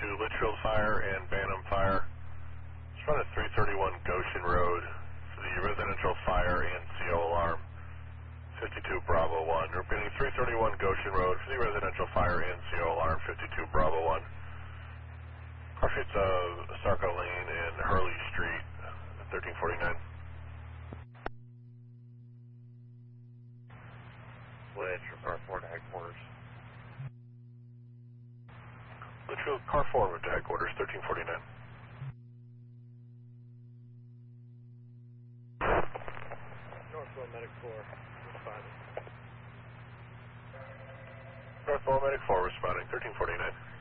Litchfield Fire and Bantam Fire. Respond at 331 Goshen Road for the residential fire and CO alarm. 52 Bravo 1. Repeating 331 Goshen Road for the residential fire and CO alarm. 52 Bravo 1. Car streets of Sarko Lane and Hurley Street, 1349. Litch for car 4 to headquarters. Litchfield, car 4 moved to headquarters, 1349. Northwell Medic 4, responding. Northwell Medic 4 responding, 1349.